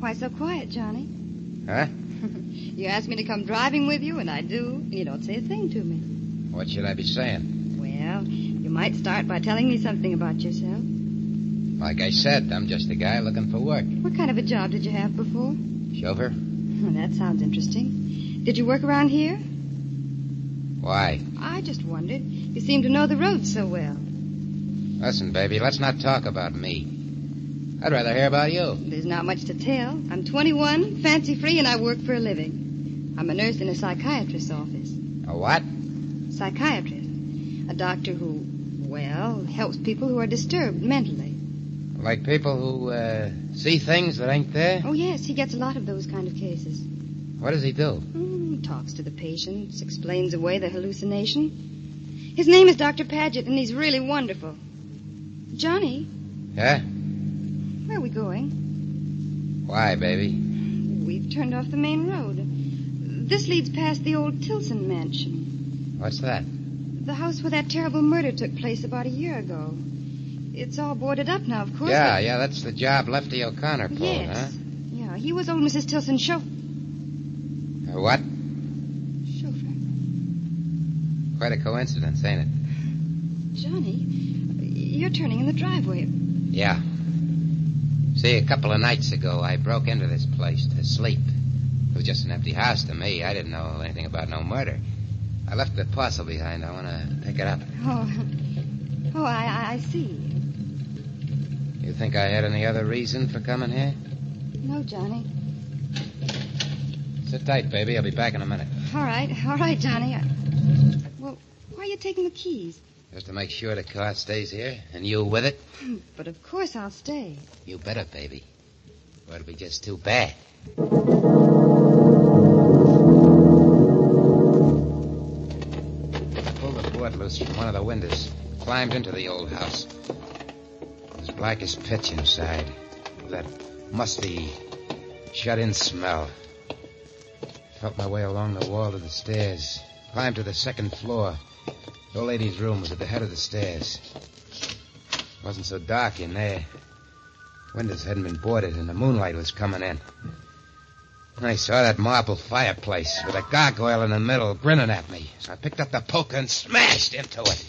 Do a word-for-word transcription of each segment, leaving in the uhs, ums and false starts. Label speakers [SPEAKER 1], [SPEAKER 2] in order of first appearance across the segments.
[SPEAKER 1] Why so quiet, Johnny?
[SPEAKER 2] Huh?
[SPEAKER 1] You asked me to come driving with you, and I do. And you don't say a thing to me.
[SPEAKER 2] What should I be saying?
[SPEAKER 1] Well, you might start by telling me something about yourself.
[SPEAKER 2] Like I said, I'm just a guy looking for work.
[SPEAKER 1] What kind of a job did you have before?
[SPEAKER 2] Chauffeur?
[SPEAKER 1] Oh, that sounds interesting. Did you work around here?
[SPEAKER 2] Why?
[SPEAKER 1] I just wondered. You seem to know the roads so well.
[SPEAKER 2] Listen, baby, let's not talk about me. I'd rather hear about you.
[SPEAKER 1] There's not much to tell. I'm twenty-one, fancy-free, and I work for a living. I'm a nurse in a psychiatrist's office.
[SPEAKER 2] A what?
[SPEAKER 1] Psychiatrist. A doctor who, well, helps people who are disturbed mentally.
[SPEAKER 2] Like people who uh, see things that ain't there?
[SPEAKER 1] Oh, yes, he gets a lot of those kind of cases.
[SPEAKER 2] What does he do?
[SPEAKER 1] Mm, talks to the patients, explains away the hallucination. His name is Doctor Paget, and he's really wonderful. Johnny?
[SPEAKER 2] Yeah?
[SPEAKER 1] Where are we going?
[SPEAKER 2] Why, baby?
[SPEAKER 1] We've turned off the main road. This leads past the old Tilson mansion.
[SPEAKER 2] What's that?
[SPEAKER 1] The house where that terrible murder took place about a year ago. It's all boarded up now, of course.
[SPEAKER 2] Yeah,
[SPEAKER 1] but...
[SPEAKER 2] yeah, that's the job Lefty O'Connor pulled,
[SPEAKER 1] yes.
[SPEAKER 2] huh?
[SPEAKER 1] Yeah, he was old Missus Tilson's chauffeur.
[SPEAKER 2] Uh, what?
[SPEAKER 1] Chauffeur.
[SPEAKER 2] Quite a coincidence, ain't it?
[SPEAKER 1] Johnny, you're turning in the driveway.
[SPEAKER 2] Yeah. See, a couple of nights ago, I broke into this place to sleep. It was just an empty house to me. I didn't know anything about no murder. I left the parcel behind. I want to pick it up.
[SPEAKER 1] Oh, oh, I, I see.
[SPEAKER 2] You think I had any other reason for coming here?
[SPEAKER 1] No, Johnny.
[SPEAKER 2] Sit tight, baby. I'll be back in a minute.
[SPEAKER 1] All right, all right, Johnny. I... Well, why are you taking the keys?
[SPEAKER 2] Just to make sure the car stays here, and you with it.
[SPEAKER 1] But of course I'll stay.
[SPEAKER 2] You better, baby. Or it'll be just too bad. I pulled the board loose from one of the windows, climbed into the old house. It was black as pitch inside, with that musty, shut-in smell. Felt my way along the wall to the stairs, climbed to the second floor. The old lady's room was at the head of the stairs. It wasn't so dark in there. Windows hadn't been boarded, and the moonlight was coming in. And I saw that marble fireplace with a gargoyle in the middle grinning at me. So I picked up the poker and smashed into it.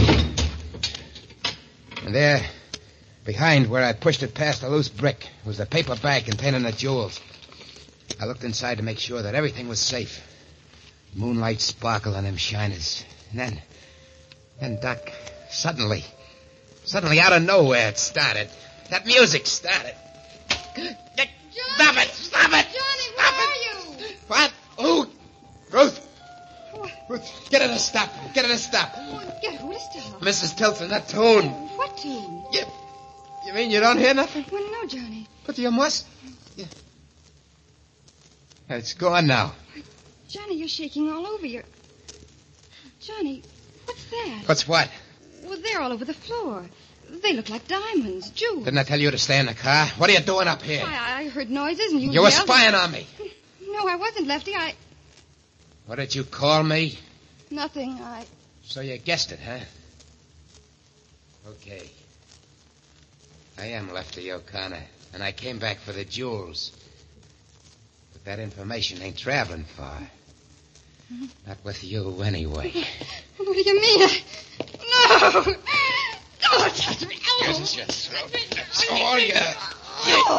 [SPEAKER 2] And there, behind where I pushed it past a loose brick, was the paper bag containing the jewels. I looked inside to make sure that everything was safe. Moonlight sparkled on them shiners. And then... Then, Doc, suddenly, suddenly out of nowhere it started. That music started.
[SPEAKER 1] Johnny!
[SPEAKER 2] Stop it! Stop it!
[SPEAKER 1] Johnny,
[SPEAKER 2] Stop
[SPEAKER 1] where
[SPEAKER 2] it.
[SPEAKER 1] are you?
[SPEAKER 2] What? Who? Ruth!
[SPEAKER 1] What?
[SPEAKER 2] Ruth, get her to stop. Get her to stop.
[SPEAKER 1] Oh, get who to stop?
[SPEAKER 2] Missus Tilson, that tune.
[SPEAKER 1] What tune?
[SPEAKER 2] You, you mean you don't hear nothing?
[SPEAKER 1] Well, no, Johnny.
[SPEAKER 2] But you must. You... It's gone now.
[SPEAKER 1] Johnny, you're shaking all over. You're... Johnny, what's that?
[SPEAKER 2] What's what?
[SPEAKER 1] Well, they're all over the floor. They look like diamonds, jewels.
[SPEAKER 2] Didn't I tell you to stay in the car? What are you doing up here?
[SPEAKER 1] I, I heard noises and you
[SPEAKER 2] You were
[SPEAKER 1] yelled.
[SPEAKER 2] spying on me.
[SPEAKER 1] No, I wasn't, Lefty. I...
[SPEAKER 2] What did you call me?
[SPEAKER 1] Nothing. I...
[SPEAKER 2] So you guessed it, huh? Okay. I am Lefty O'Connor, and I came back for the jewels. But that information ain't traveling far. Not with you, anyway.
[SPEAKER 1] What do you mean? I... No! Don't touch me!
[SPEAKER 2] Here's your throat. That's all you...